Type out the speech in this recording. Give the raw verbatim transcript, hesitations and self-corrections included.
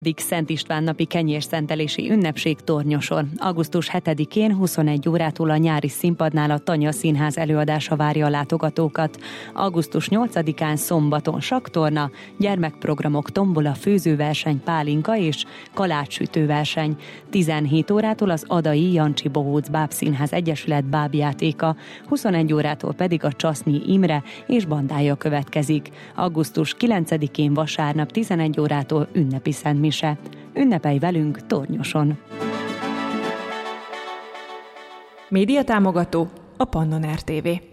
Szent István napi kenyérszentelési ünnepség Tornyoson. augusztus hetedikén huszonegy órától a nyári színpadnál a Tanya Színház előadása várja a látogatókat. augusztus nyolcadikán szombaton sakktorna, gyermekprogramok, tombola, főzőverseny, pálinka és kalácssütőverseny. tizenhét órától az Adai Jancsi Bohóc Bábszínház Egyesület bábjátéka, huszonegy órától pedig a Csasznyi Imre és bandája következik. augusztus kilencedikén vasárnap tizenegy órától ünnepi szentmise. Ünnepelj velünk Tornyoson! Média támogató a Pannon er té vé.